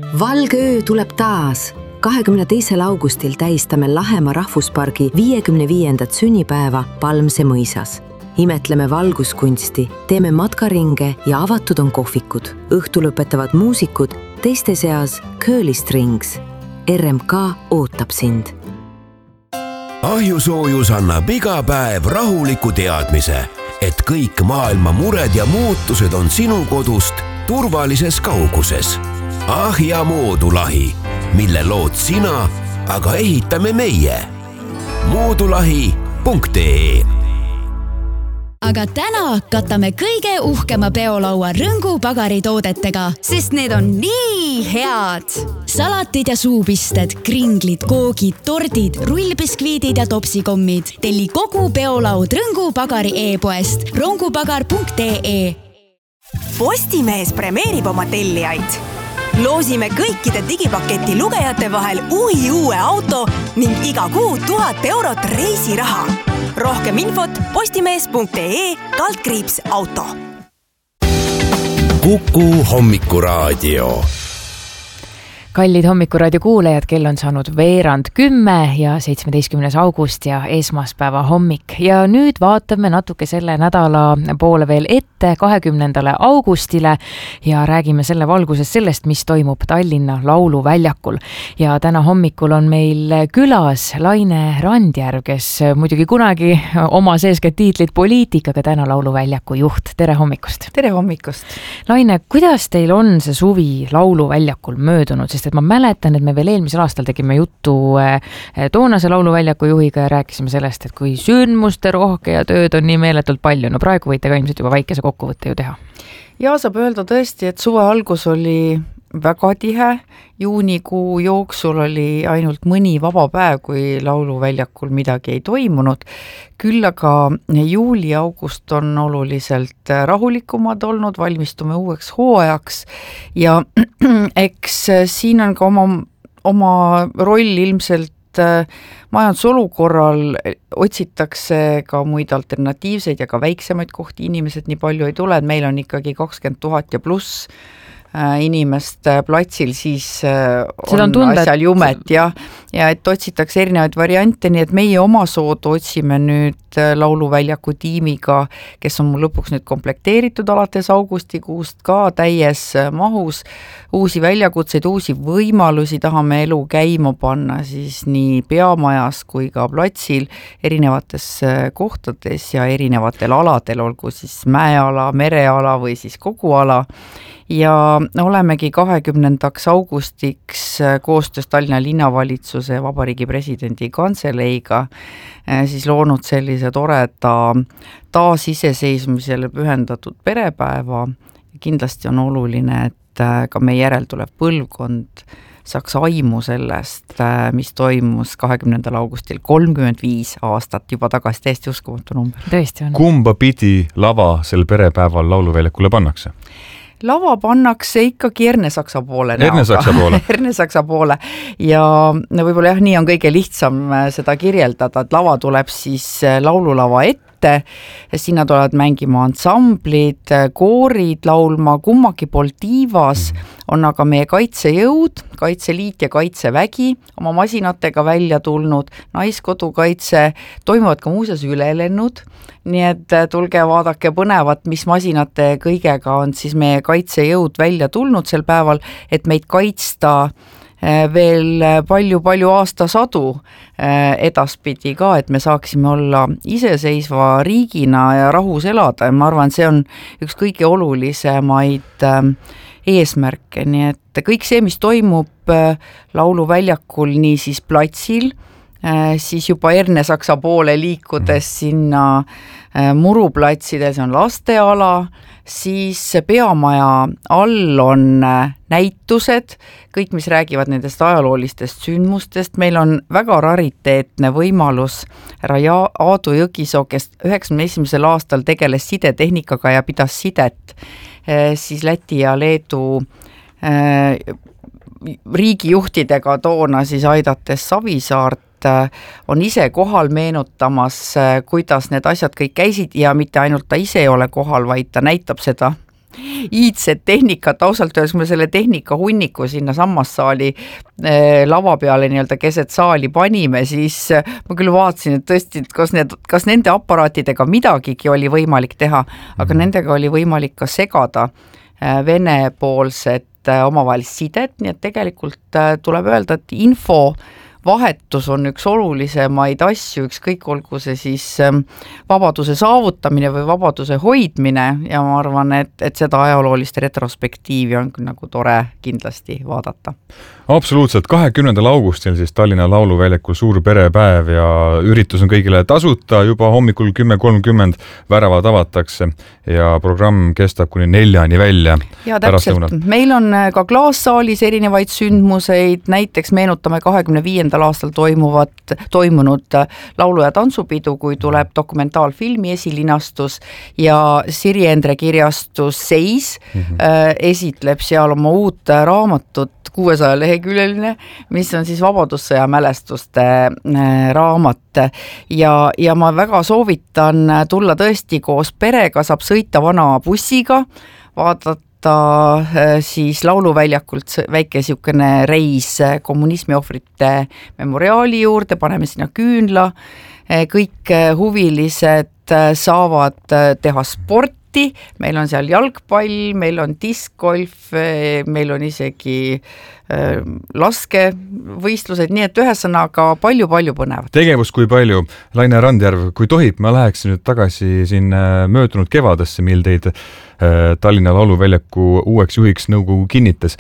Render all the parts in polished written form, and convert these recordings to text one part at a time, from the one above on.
Valgöö tuleb taas. 22. augustil tähistame Lahemaa rahvuspargi 55. sünnipäeva Palmse mõisas. Imetleme valguskunsti, teeme matkaringe ja avatud on kohvikud. Õhtu lõpetavad muusikud, teiste seas Curly Strings. RMK ootab sind. Ahjusoojus annab iga päev rahuliku teadmise, et kõik maailma mured ja muutused on sinu kodust turvalises kauguses. Ahja moodulahi, mille lood sina, aga ehitame meie. moodulahi.ee. Aga täna katame kõige uhkema peolaua Rõngu pagaritoodetega, sest need on nii head. Salatid ja suupisted, kringlid, koogid, tordid, rullbiskviidid ja topsikommid. Telli kogu peolaud Rõngu pagari e-poest rongupagar.ee. Postimees premeerib oma tellijaid. Loosime kõikide digipaketi lugejate vahel uue auto ning iga kuu 1000 eurot reisiraha. Rohkem infot postimees.ee/auto. Kuku hommikuraadio. Kallid hommikuraadio kuulejad, kell on saanud 9:10 ja 17. august ja esmaspäeva hommik. Ja nüüd vaatame natuke selle nädala poole veel ette 20. augustile ja räägime selle valguses sellest, mis toimub Tallinna Lauluväljakul. Ja täna hommikul on meil külas Laine Randjärv, kes muidugi kunagi oma seeskätt tiitlit poliitikaga täna Lauluväljaku juht. Tere hommikust! Tere hommikust! Laine, kuidas teil on see suvi Lauluväljakul möödunud? Sest et ma mäletan, et me veel eelmisel aastal tegime juttu toonase Lauluväljaku juhiga ja rääkisime sellest, et kui sündmuste rohke ja tööd on nii meeletult palju. No praegu võite ka ilmselt juba väikese kokkuvõtte ju teha. Ja saab öelda tõesti, et suve algus oli väga tihe. Juunikuu jooksul oli ainult mõni vaba päev, kui Lauluväljakul midagi ei toimunud. Küll aga juuli-august on oluliselt rahulikumad olnud, valmistume uueks hooajaks ja eks siin on ka oma roll ilmselt majandusolukorral, otsitakse ka muid alternatiivseid ja ka väiksemaid kohti, inimesed nii palju ei tule, et meil on ikkagi 20 000 ja pluss inimest platsil, siis on asjal jumet ja et otsitakse erinevaid variante, nii et meie oma soodu otsime nüüd Lauluväljaku tiimiga, kes on mul lõpuks nüüd komplekteeritud alates augustikuust ka täies mahus, uusi väljakutseid, uusi võimalusi, tahame elu käima panna siis nii peamajas kui ka platsil erinevates kohtades ja erinevatel aladel, olgu siis mäeala, mereala või siis kogu ala. Ja olemegi 20. augustiks koostöös Tallinna linnavalitsuse ja Vabariigi presidendi kanseleiga siis loonud sellise toreda taasiseseisvumisele pühendatud perepäeva. Kindlasti on oluline, et ka meie järeltulev põlvkond saaks aimu sellest, mis toimus 20. augustil 35 aastat juba tagasi, täiesti uskumatu number. Tõesti on. Kumba pidi lava sel perepäeval Lauluväljakule pannakse? Lava pannakse ikkagi Ernesaksa poole näoga. Ernesaksa poole. Ja võib-olla nii on kõige lihtsam seda kirjeldada, et lava tuleb siis laululava ette. Sinna tulevad mängima ansamblid, koorid laulma, kummagi pool tiivas on aga meie kaitsejõud, Kaitseliit ja Kaitsevägi oma masinatega välja tulnud, Naiskodukaitse, toimuvad ka muuseas ülelennud, nii et tulge vaadake põnevat, mis masinate kõigega on siis meie kaitsejõud välja tulnud sel päeval, et meid kaitsta veel palju aastasadu edaspidi ka, et me saaksime olla iseseisva riigina ja rahus elada ja ma arvan, see on üks kõige olulisemaid eesmärke, nii et kõik see, mis toimub Lauluväljakul, nii siis platsil, siis juba Ernesaksa poole liikudes sinna muruplatsidel, see on lasteala, siis peamaja all on näitused, kõik, mis räägivad nendest ajaloolistest sündmustest. Meil on väga rariteetne võimalus härra Aadu Jõgisoo, kes 91. aastal tegeles sidetehnikaga ja pidas sidet siis Läti ja Leedu riigijuhtidega toona siis aidates Savisaart, on ise kohal meenutamas, kuidas need asjad kõik käisid ja mitte ainult ta ise ei ole kohal, vaid ta näitab seda iidset tehnikat, ausalt öeldes me selle tehnika hunniku sinna sammassaali lava peale nii-öelda keset saali panime, siis ma küll vaatasin, et tõesti, kas nende aparaatidega midagigi oli võimalik teha, aga nendega oli võimalik ka segada Vene-poolset omavahelist sidet, nii et tegelikult tuleb öelda, et vahetus on üks olulisemaid asju, ükskõik olgu see siis vabaduse saavutamine või vabaduse hoidmine ja ma arvan, et seda ajaloolist retrospektiivi on nagu tore kindlasti vaadata. Absoluutselt, 20. augustil siis Tallinna Lauluväljakul suur perepäev ja üritus on kõigile tasuta, juba hommikul 10:30 väravad avatakse ja programm kestab kuni 4 välja. Ja täpselt, meil on ka klaassaalis erinevaid sündmuseid, näiteks meenutame 25. aastal toimunud laulu- ja tantsupidu, kui tuleb dokumentaalfilmi esilinastus ja Siri Endre kirjastus Seis esitleb seal oma uut raamatut, 600 leheküljeline, mis on siis Vabadussõja mälestuste raamat ja ma väga soovitan tulla tõesti koos perega, saab sõita vana bussiga, vaadata siis lauluväljakult väike siukene reis kommunismi ohvrite memoriaali juurde, paneme sinna küünla, kõik huvilised saavad teha sporti, meil on seal jalgpall, meil on diskgolf, meil on isegi laskevõistlused, nii et ühesõnaga palju-palju põnevat. Tegevus kui palju. Laine Randjärv, kui tohib, ma läheks nüüd tagasi siin möödunud kevadesse, mil teid Tallinna Lauluväljaku uueks juhiks nõukogu kinnitas.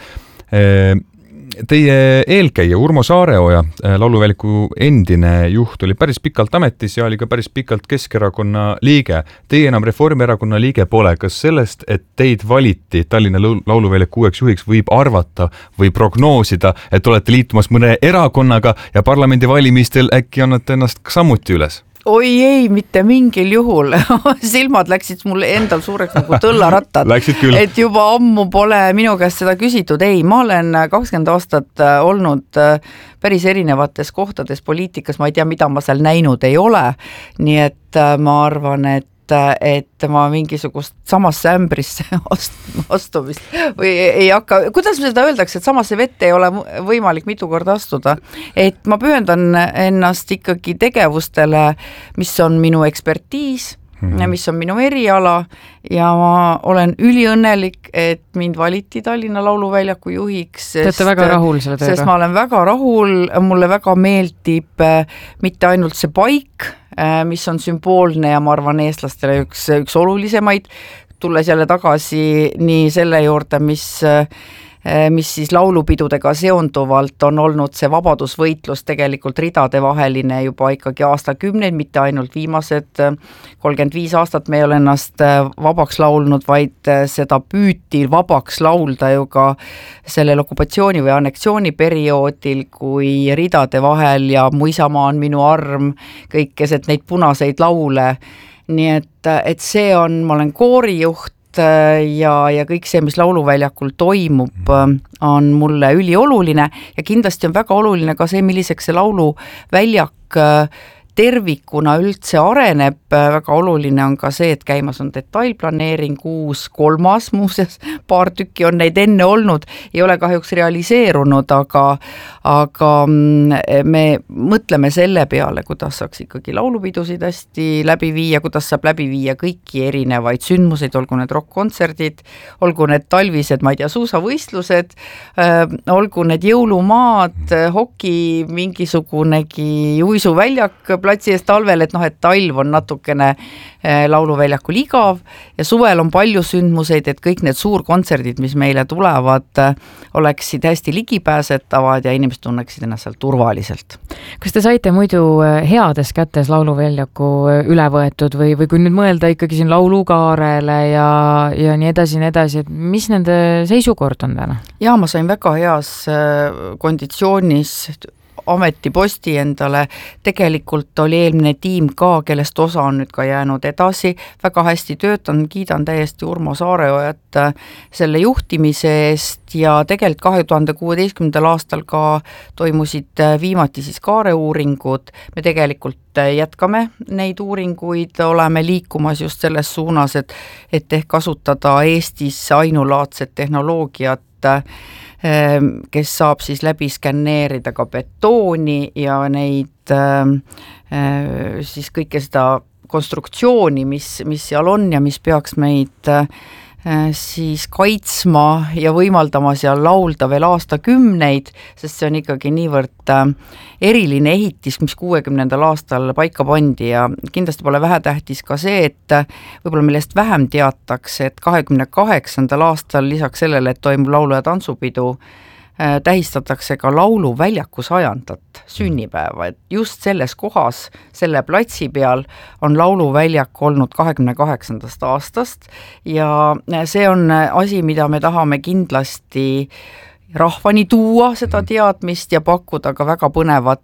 Teie eelkäija Urmo Saareoja, Lauluväljaku endine juht, oli päris pikalt ametis ja oli ka päris pikalt Keskerakonna liige. Teie enam Reformierakonna liige pole. Kas sellest, et teid valiti Tallinna Lauluväljaku uueks juhiks, võib arvata või prognoosida, et olete liitumas mõne erakonnaga ja parlamendivalimistel äkki annate ennast samuti üles? Oi ei, mitte mingil juhul. Silmad läksid mul endal suureks nagu tõllarattad. Et juba ammu pole minu käest seda küsitud. Ei, ma olen 20 aastat olnud päris erinevates kohtades poliitikas. Ma ei tea, mida ma seal näinud ei ole. Nii et ma arvan, et ma mingisugust samasse ämbrisse astumist või ei hakka, kuidas me seda öeldakse, et samasse vette ei ole võimalik mitu korda astuda, et ma pühendan ennast ikkagi tegevustele, mis on minu ekspertiis, mis on minu eriala ja ma olen üliõnnelik, et mind valiti Tallinna Lauluväljaku juhiks. Te olete väga rahul selle tööga? Sest ma olen väga rahul, mulle väga meeldib mitte ainult see paik, mis on sümboolne ja ma arvan eestlastele üks olulisemaid, tulles jälle tagasi nii selle juurde, mis siis laulupidudega seonduvalt on olnud see vabadusvõitlus tegelikult ridade vaheline juba ikkagi aastakümneid, mitte ainult viimased 35 aastat me ei ole ennast vabaks laulnud, vaid seda püüti vabaks laulda ju ka sellel okupatsiooni või anneksiooni perioodil, kui ridade vahel ja Mu isamaa on minu arm, kõik keset neid punaseid laule. Nii et see on, ma olen koorijuht, ja kõik see, mis lauluväljakul toimub, on mulle ülioluline ja kindlasti on väga oluline ka see, milliseks see lauluväljak tervikuna üldse areneb. Väga oluline on ka see, et käimas on detailplaneering, 3. muuseas, paar tükki on neid enne olnud, ei ole kahjuks realiseerunud, aga me mõtleme selle peale, kuidas saaks ikkagi laulupidusid hästi läbi viia, kuidas saab läbi viia kõiki erinevaid sündmuseid, olgu need rock-kontserdid, olgu need talvised, ma ei tea, suusavõistlused, olgu need jõulumaad, hoki, mingisugunegi uisuväljak platsi eest talvel, et et talv on natukene lauluväljakul igav ja suvel on palju sündmuseid, et kõik need suurkontserdid, mis meile tulevad, oleksid hästi ligipääsetavad ja inimesed tunneksid ennast seal turvaliselt. Kas te saite muidu heades kätes lauluväljaku üle võetud või kui nüüd mõelda ikkagi siin laulukaarele ja nii edasi, et mis nende seisukord on täna? Jaa, ma sain väga heas konditsioonis ametiposti endale. Tegelikult oli eelmine tiim ka, kellest osa on nüüd ka jäänud edasi, väga hästi töötanud, kiidan täiesti Urmo Saareojat selle juhtimise eest ja tegelikult 2016. aastal ka toimusid viimati siis kaareuuringud, me tegelikult jätkame neid uuringuid, oleme liikumas just selles suunas, et ehk kasutada Eestis ainulaadset tehnoloogiat, kes saab siis läbi skänneerida ka betooni ja neid siis kõike seda konstruktsiooni, mis seal on ja mis peaks meid siis kaitsma ja võimaldama seal laulda veel aastakümneid, sest see on ikkagi niivõrd eriline ehitis, mis 60. aastal paika pandi ja kindlasti pole vähetähtis ka see, et võib-olla millest vähem teatakse, et 28. aastal lisaks sellele, et toimub laulu- ja tantsupidu, tähistatakse ka lauluväljaku 100. sünnipäeva, et just selles kohas, selle platsi peal on lauluväljak olnud 28. aastast ja see on asi, mida me tahame kindlasti rahvani tuua, seda teadmist ja pakkuda ka väga põnevat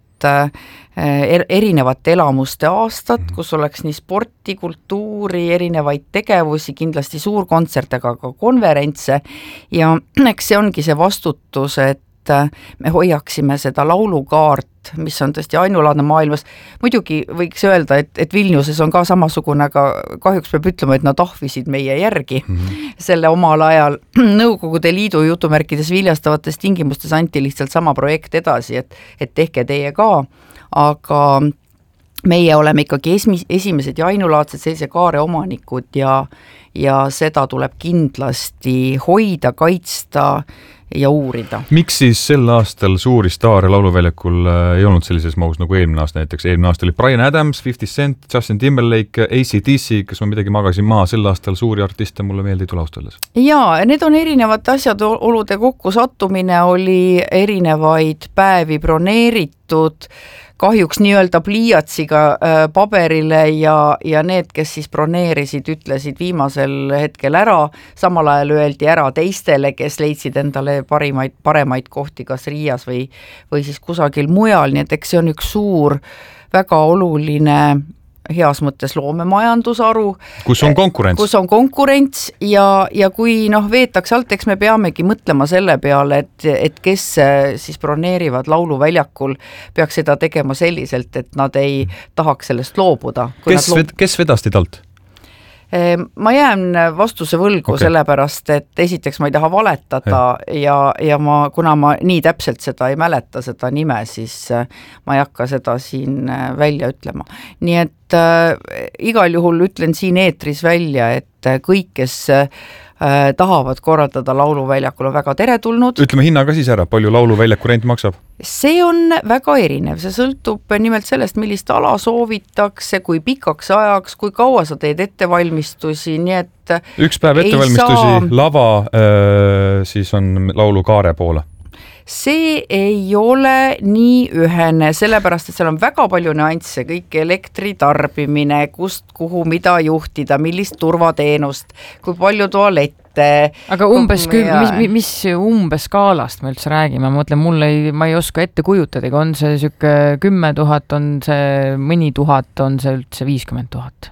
erinevate elamuste aastat, kus oleks nii sporti, kultuuri, erinevaid tegevusi, kindlasti suurkontserte, aga ka konverentse ja eks see ongi see vastutus, et me hoiaksime seda laulukaart, mis on tõesti ainulaadne maailmas. Muidugi võiks öelda, et Vilniuses on ka samasugune, aga kahjuks peab ütlema, et nad ahvisid meie järgi. Selle omal ajal Nõukogude Liidu jutumärkides viljastavates tingimustes anti lihtsalt sama projekt edasi, et tehke teie ka, aga meie oleme ikkagi esimesed ja ainulaadsed sellise kaare omanikud ja seda tuleb kindlasti hoida, kaitsta ja uurida. Miks siis sel aastal suuri staare lauluväljakul ei olnud sellises mahus nagu eelmine aasta näiteks? Eelmine aasta oli Bryan Adams, 50 Cent, Justin Timberlake, AC/DC, kas ma midagi magasin maha, sel aastal suuri artiste mulle meeldi tule austaldes? Jaa, need on erinevad asjad, olude kokku sattumine oli erinevaid päevi broneeritud, kahjuks nii-öelda pliiatsiga paberile ja need, kes siis broneerisid, ütlesid viimasel hetkel ära, samal ajal öeldi ära teistele, kes leidsid endale paremaid kohti kas Riias või siis kusagil mujal, nii et eks see on üks suur, väga oluline heas mõttes loomemajandusharu. Kus on konkurents. Kus on konkurents ja kui veetakse alt, eks me peamegi mõtlema selle peale, et kes siis broneerivad lauluväljakul, peaks seda tegema selliselt, et nad ei tahaks sellest loobuda. Kes vedas teid alt? Ma jään vastuse võlgu sellepärast, et esiteks ma ei taha valetada ja kuna ma nii täpselt seda ei mäleta, seda nime, siis ma ei hakka seda siin välja ütlema. Nii et igal juhul ütlen siin eetris välja, et kõik, kes tahavad korraldada lauluväljakul, on väga teretulnud. Ütleme hinna ka siis ära, palju lauluväljaku rent maksab? See on väga erinev, see sõltub nimelt sellest, millist ala soovitakse, kui pikaks ajaks, kui kaua sa teed ettevalmistusi, nii et üks päev ettevalmistusi, lava siis on laulukaare poole. See ei ole nii ühene, sellepärast, et seal on väga palju nüansse, kõik elektritarbimine, kust, kuhu, mida juhtida, millist turvateenust, kui palju tualette. Aga mis umbes skaalast me üldse räägime? Ma mõtlen, ma ei oska ette kujutada, on see 10 000, on see mõni 1000, on see üldse 50 000?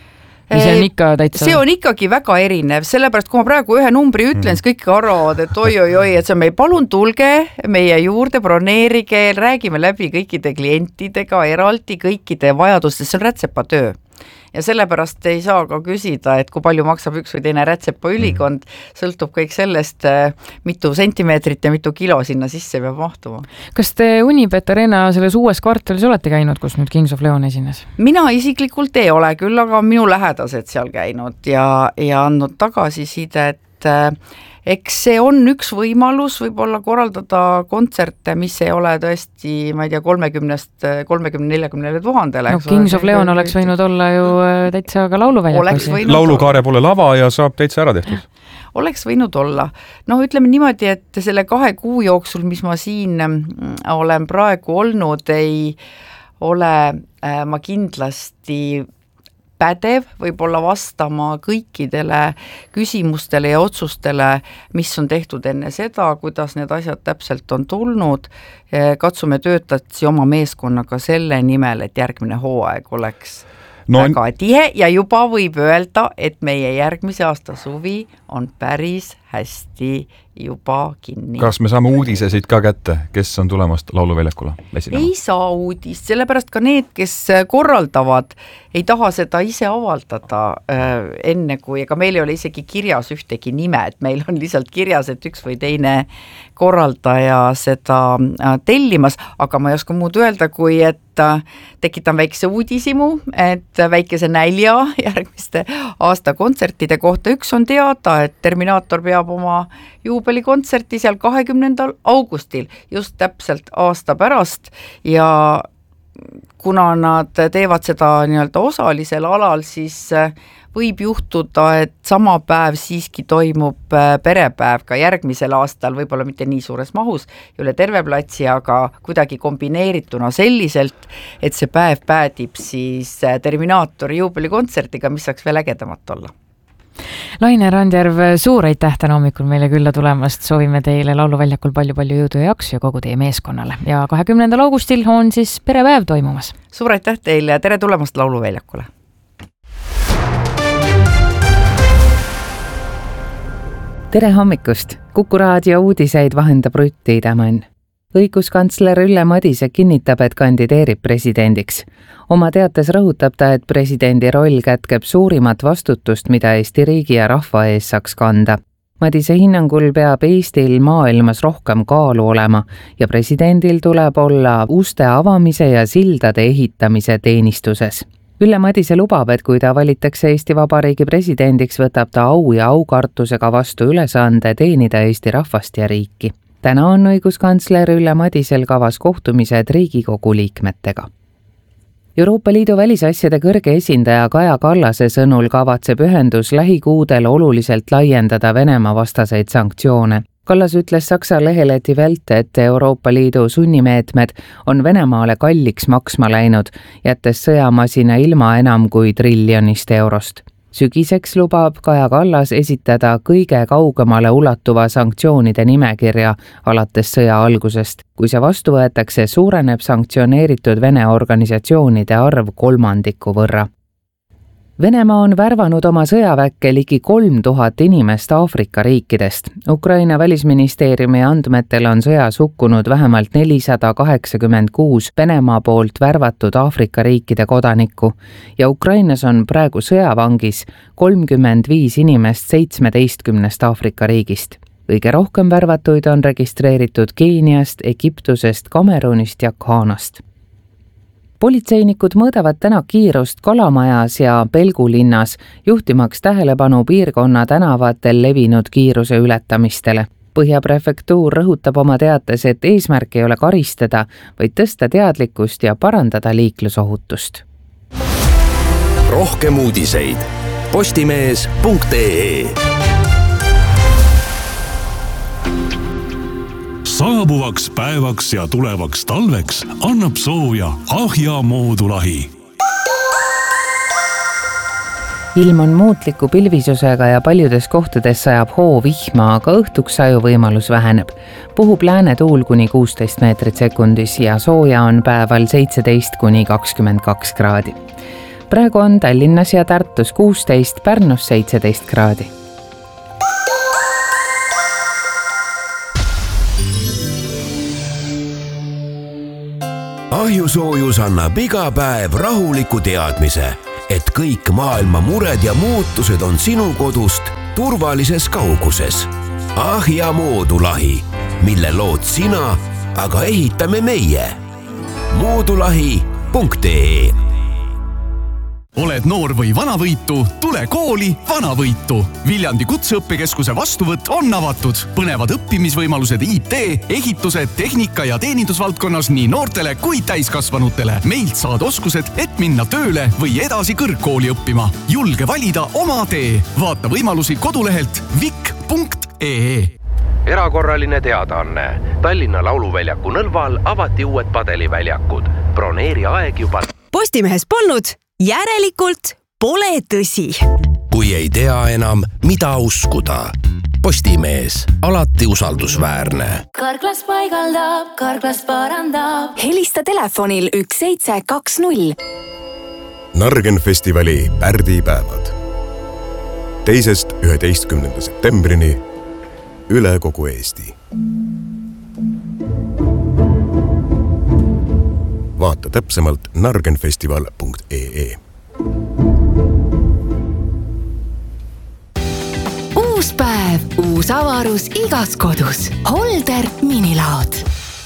See on ikkagi väga erinev, sellepärast kui ma praegu ühe numbri ütlen, siis kõik arvavad, et oi, et see on meil, palun tulge meie juurde, broneerige, räägime läbi kõikide klientidega, eraldi kõikide vajadustest, see on rätsepatöö. Ja sellepärast ei saa ka küsida, et kui palju maksab üks või teine rätsepa ülikond, sõltub kõik sellest, mitu sentimeetrit ja mitu kilo sinna sisse peab mahtuma. Kas te Unibet Arena selles uues kvartalis olete käinud, kus nüüd Kings of Leon esines? Mina isiklikult ei ole küll, aga minu lähedased seal käinud ja andnud tagasisidet. Eks see on üks võimalus võib-olla korraldada kontserte, mis ei ole tõesti, ma ei tea, 30-40 000. Kings of Leon oleks võinud olla ju täitsa ka lauluväljakusi. Laulukaare pole lava ja saab täitsa ära tehtud. Oleks võinud olla. Ütleme niimoodi, et selle 2 kuu jooksul, mis ma siin olen praegu olnud, ei ole ma kindlasti pädev võib-olla vastama kõikidele küsimustele ja otsustele, mis on tehtud enne seda, kuidas need asjad täpselt on tulnud. Katsume töötati oma meeskonnaga selle nimel, et järgmine hooaeg oleks väga tihe ja juba võib öelda, et meie järgmise aasta suvi on päris hästi juba kinni. Kas me saame uudisesid ka kätte, kes on tulemast lauluväljakule esinema? Ei saa uudist, sellepärast ka need, kes korraldavad, ei taha seda ise avaldada enne kui, ega meil ei ole isegi kirjas ühtegi nime, et meil on lihtsalt kirjas, et üks või teine korraldaja seda tellimas, aga ma ei oska muud öelda, kui et tekitan väikse uudisimu, et väikese nälja järgmiste aasta kontsertide kohta. Üks on teada, et Terminaator peab oma juubelikontserti seal 20. augustil, just täpselt aasta pärast ja kuna nad teevad seda nii-öelda osalisel alal, siis võib juhtuda, et sama päev siiski toimub perepäev ka järgmisel aastal, võib-olla mitte nii suures mahus üle terve platsi, aga kuidagi kombineerituna selliselt, et see päev päädib siis Terminaatori juubelikontsertiga, mis saaks veel ägedamat olla. Laine Randjärv, suur aitäh täna hommikul meile külla tulemast, soovime teile lauluväljakul palju jõudu ja jaksu ja kogu teie meeskonnale ja 20. augustil on siis perepäev toimumas. Suur aitäh teile ja tere tulemast lauluväljakule! Tere hommikust! Kuku raadio uudiseid vahendab Rutt Tiidemann. Õiguskantsler Ülle Madise kinnitab, et kandideerib presidendiks. Oma teates rõhutab ta, et presidendi roll kätkeb suurimat vastutust, mida Eesti riigi ja rahva ees saaks kanda. Madise hinnangul peab Eestil maailmas rohkem kaalu olema ja presidendil tuleb olla uste avamise ja sildade ehitamise teenistuses. Ülle Madise lubab, et kui ta valitakse Eesti Vabariigi presidendiks, võtab ta au ja aukartusega vastu ülesande teenida Eesti rahvast ja riiki. Täna on õiguskantsler Ülle Madisel kavas kohtumised Riigikogu liikmetega. Euroopa Liidu välisasjade kõrge esindaja Kaja Kallase sõnul kavatseb ühendus lähikuudel oluliselt laiendada Venemaa vastaseid sanktsioone. Kallas ütles Saksa lehele Die Welt, et Euroopa Liidu sunnimeetmed on Venemaale kalliks maksma läinud, jättes sõjamasina ilma enam kui €1 triljon. Sügiseks lubab Kaja Kallas esitada kõige kaugemale ulatuva sanktsioonide nimekirja alates sõja algusest. Kui see vastu võetakse, suureneb sanktsioneeritud Vene organisatsioonide arv 3% võrra. Venemaa on värvanud oma sõjaväkke ligi 3000 inimest Aafrika riikidest. Ukraina välisministeeriumi andmetel on sõjas hukkunud vähemalt 486 Venemaa poolt värvatud Aafrika riikide kodanikku ja Ukrainas on praegu sõjavangis 35 inimest 17 Aafrika riigist. Kõige rohkem värvatuid on registreeritud Keeniast, Egiptusest, Kamerunist ja Ghanast. Politseinikud mõõdavad täna kiirust Kalamajas ja Pelgulinnas, juhtimaks tähelepanu piirkonna tänavatel levinud kiiruse ületamistele. Põhjaprefektuur rõhutab oma teates, et eesmärk ei ole karistada, vaid tõsta teadlikkust ja parandada liiklusohutust. Rohkem uudiseid postimees.ee. Saabuvaks päevaks ja tulevaks talveks annab sooja Ahja moodulahi. Ilm on muutliku pilvisusega ja paljudes kohtades sajab hoovihma, aga õhtuks sajuvõimalus väheneb. Puhub läänetuul kuni 16 meetrit sekundis ja sooja on päeval 17 kuni 22 kraadi. Praegu on Tallinnas ja Tartus 16, Pärnus 17 kraadi. Ahjusoojus annab iga päev rahuliku teadmise, et kõik maailma mured ja muutused on sinu kodust turvalises kauguses. Ahja moodulahi, mille lood sina, aga ehitame meie. moodulahi.ee. Oled noor või vanavõitu, tule kooli Vanavõitu. Viljandi kutseõppekeskuse vastuvõtt on avatud. Põnevad õppimisvõimalused IT, ehitused, tehnika ja teenindusvaldkonnas nii noortele kui täiskasvanutele. Meilt saad oskused, et minna tööle või edasi kõrgkooli õppima. Julge valida oma tee. Vaata võimalusi kodulehelt vik.ee. Erakorraline teadaanne. Tallinna lauluväljaku Nõlval avati uued padeliväljakud. Broneeri aeg juba. Postimehes polnud, järelikult pole tõsi. kui ei tea enam, mida uskuda. Postimees, alati usaldusväärne. Karklas paigaldab, Karklas parandab. Helista telefonil 1720. Nargenfestivali pärdipäevad. 2.–11. septembrini üle kogu Eesti. Vaata täpsemalt nargenfestival.ee. Uus päev, uus avarus igas kodus. Holder minilaod.